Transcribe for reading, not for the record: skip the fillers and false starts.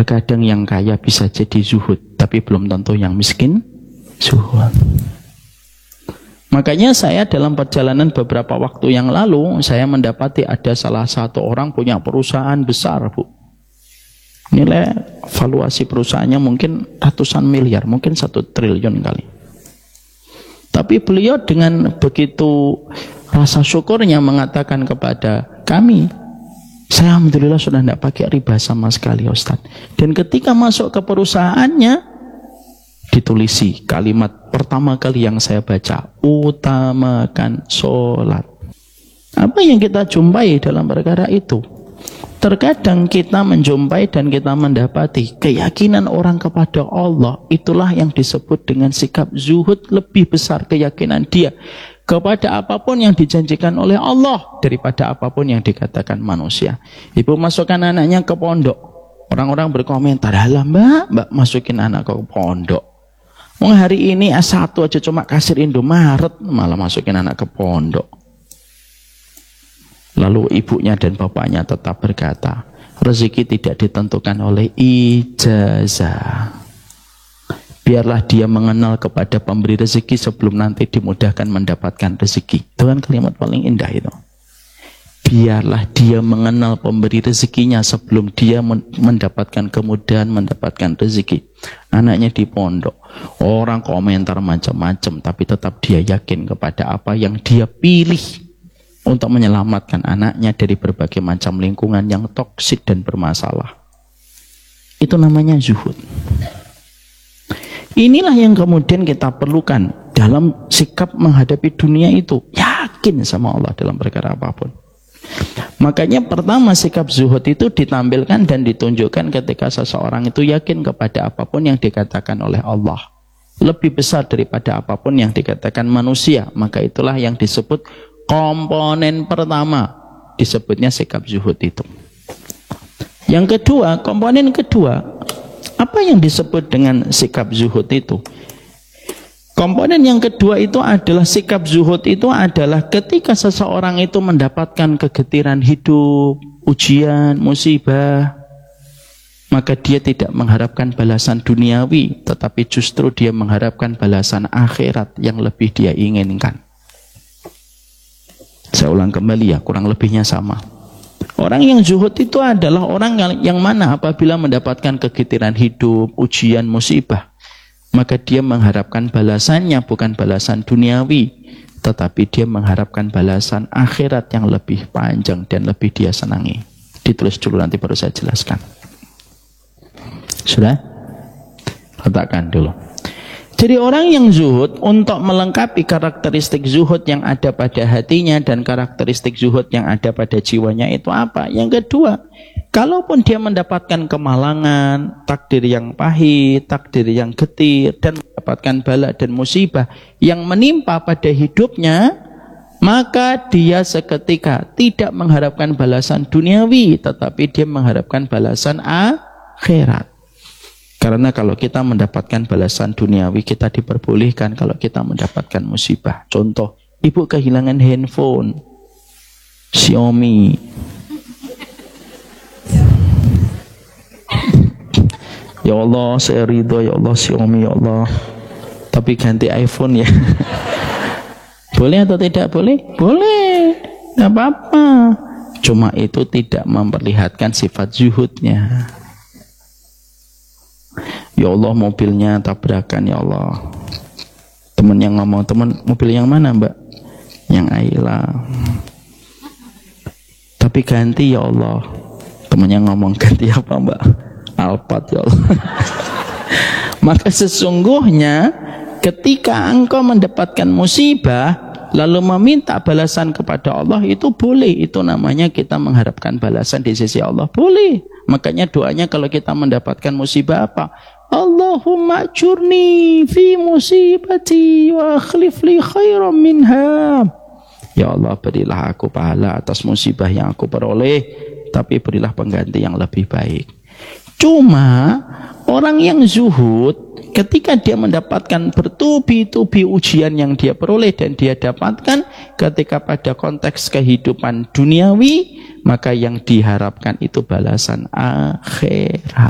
Terkadang yang kaya bisa jadi zuhud, tapi belum tentu yang miskin zuhud. Makanya saya dalam perjalanan beberapa waktu yang lalu, saya mendapati ada salah satu orang punya perusahaan besar, Bu. Nilai valuasi perusahaannya mungkin ratusan miliar, mungkin 1 triliun kali. Tapi beliau dengan begitu rasa syukurnya mengatakan kepada kami, saya alhamdulillah sudah tidak pakai riba sama sekali, Ustaz. Dan ketika masuk ke perusahaannya, ditulisi kalimat pertama kali yang saya baca, utamakan sholat. Apa yang kita jumpai dalam perkara itu? Terkadang kita menjumpai dan kita mendapati keyakinan orang kepada Allah, itulah yang disebut dengan sikap zuhud. Lebih besar keyakinan dia kepada apapun yang dijanjikan oleh Allah daripada apapun yang dikatakan manusia. Ibu masukkan anaknya ke pondok, orang-orang berkomentar, "Halah mbak masukin anak ke pondok. Hari ini S1 aja cuma kasir Indomaret, malah masukin anak ke pondok." Lalu ibunya dan bapaknya tetap berkata, rezeki tidak ditentukan oleh ijazah. Biarlah dia mengenal kepada pemberi rezeki sebelum nanti dimudahkan mendapatkan rezeki. Itu kan kalimat paling indah itu. Biarlah dia mengenal pemberi rezekinya sebelum dia mendapatkan kemudahan mendapatkan rezeki. Anaknya di pondok, orang komentar macam-macam, tapi tetap dia yakin kepada apa yang dia pilih untuk menyelamatkan anaknya dari berbagai macam lingkungan yang toksik dan bermasalah. Itu namanya zuhud. Inilah yang kemudian kita perlukan dalam sikap menghadapi dunia itu. Yakin sama Allah dalam perkara apapun. Makanya pertama sikap zuhud itu ditampilkan dan ditunjukkan ketika seseorang itu yakin kepada apapun yang dikatakan oleh Allah. Lebih besar daripada apapun yang dikatakan manusia. Maka itulah yang disebut komponen pertama, disebutnya sikap zuhud itu. Yang kedua, komponen kedua, apa yang disebut dengan sikap zuhud itu? Komponen yang kedua itu adalah sikap zuhud itu adalah ketika seseorang itu mendapatkan kegetiran hidup, ujian, musibah, maka dia tidak mengharapkan balasan duniawi, tetapi justru dia mengharapkan balasan akhirat yang lebih dia inginkan. Saya ulang kembali ya, kurang lebihnya sama. Orang yang zuhud itu adalah orang yang mana apabila mendapatkan kegetiran hidup, ujian, musibah, maka dia mengharapkan balasannya bukan balasan duniawi, tetapi dia mengharapkan balasan akhirat yang lebih panjang dan lebih dia senangi. Ditulis dulu nanti baru saya jelaskan. Sudah? Letakkan dulu. Jadi orang yang zuhud untuk melengkapi karakteristik zuhud yang ada pada hatinya dan karakteristik zuhud yang ada pada jiwanya itu apa? Yang kedua, kalaupun dia mendapatkan kemalangan, takdir yang pahit, takdir yang getir, dan mendapatkan bala dan musibah yang menimpa pada hidupnya, maka dia seketika tidak mengharapkan balasan duniawi, tetapi dia mengharapkan balasan akhirat. Karena kalau kita mendapatkan balasan duniawi, kita diperbolehkan kalau kita mendapatkan musibah. Contoh, ibu kehilangan handphone Xiaomi. Ya Allah, saya ridho, ya Allah, Xiaomi, ya Allah. Tapi ganti iPhone ya. Boleh atau tidak boleh? Boleh, tidak apa-apa. Cuma itu tidak memperlihatkan sifat zuhudnya. Ya Allah, mobilnya tabrakan, ya Allah. Temen yang ngomong, temen mobil yang mana mbak? Yang Ayla. Tapi ganti ya Allah. Temen yang ngomong, ganti apa mbak? Alphard ya Allah. Maka sesungguhnya ketika engkau mendapatkan musibah lalu meminta balasan kepada Allah, itu boleh. Itu namanya kita mengharapkan balasan di sisi Allah, boleh. Makanya doanya kalau kita mendapatkan musibah apa? Allahumma ajurni fi musibati wa akhlif li khairan minha. Ya Allah, berilah aku pahala atas musibah yang aku peroleh, tapi berilah pengganti yang lebih baik. Cuma orang yang zuhud, ketika dia mendapatkan bertubi-tubi ujian yang dia peroleh dan dia dapatkan ketika pada konteks kehidupan duniawi, maka yang diharapkan itu balasan akhirat.